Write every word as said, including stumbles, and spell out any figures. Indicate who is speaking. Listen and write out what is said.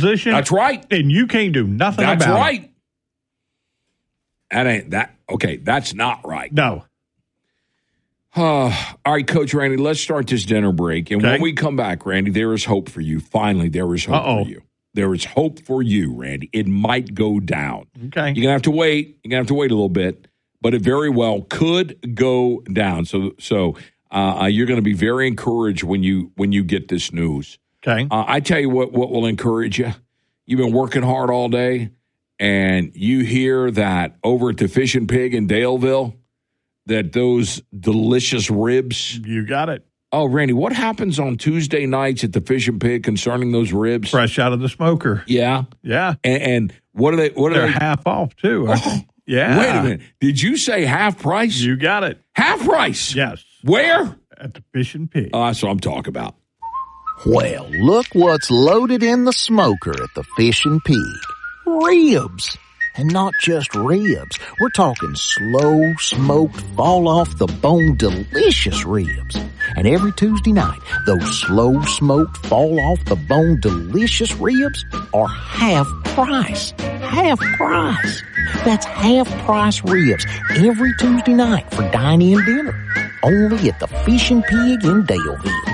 Speaker 1: position.
Speaker 2: That's right.
Speaker 1: And you can't do nothing
Speaker 2: That's
Speaker 1: about
Speaker 2: right.
Speaker 1: it.
Speaker 2: That ain't that. Okay, that's not right.
Speaker 1: No.
Speaker 2: Uh, all right, Coach Randy, let's start this dinner break. And
Speaker 1: Okay.
Speaker 2: when we come back, Randy, there is hope for you. Finally, there is hope
Speaker 1: Uh-oh.
Speaker 2: for you. There is hope for you, Randy. It might go down.
Speaker 1: Okay.
Speaker 2: You're going to have to wait. You're going to have to wait a little bit, but it very well could go down. So so uh, you're going to be very encouraged when you when you get this news.
Speaker 1: Okay.
Speaker 2: Uh, I tell you what, what will encourage you. You've been working hard all day, and you hear that over at the Fish and Pig in Daleville, that those delicious ribs.
Speaker 1: You got it.
Speaker 2: Oh, Randy, what happens on Tuesday nights at the Fish and Pig concerning those ribs?
Speaker 1: Fresh out of the smoker.
Speaker 2: Yeah.
Speaker 1: Yeah.
Speaker 2: And, and what are they? What are
Speaker 1: They're
Speaker 2: they?
Speaker 1: half off, too. aren't
Speaker 2: Oh,
Speaker 1: they? Yeah.
Speaker 2: Wait a minute. Did you say half price?
Speaker 1: You got it.
Speaker 2: half price?
Speaker 1: Yes.
Speaker 2: Where?
Speaker 1: At the Fish and Pig.
Speaker 2: Oh, that's what I'm talking about.
Speaker 3: Well, look what's loaded in the smoker at the Fish and Pig. Ribs. And not just ribs. We're talking slow smoked, fall off the bone, delicious ribs. And every Tuesday night, those slow smoked, fall off the bone, delicious ribs are half price. Half price. That's half price ribs every Tuesday night for dine-in dinner. Only at the Fish and Pig in Daleville.